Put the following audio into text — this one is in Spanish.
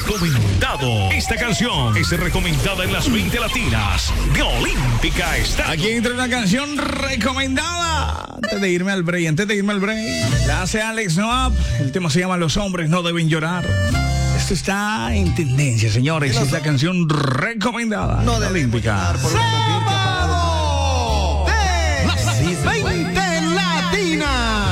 recomendado. Esta canción es recomendada en las 20 latinas de Olímpica Estéreo. Aquí entra una canción recomendada. Antes de irme al break, la hace Alex Noab. El tema se llama Los hombres no deben llorar. Esto está en tendencia, señores. Es la canción recomendada No de Olímpica. por una mujer que ha pagado ¡Sábado! ¡De las 20 latinas!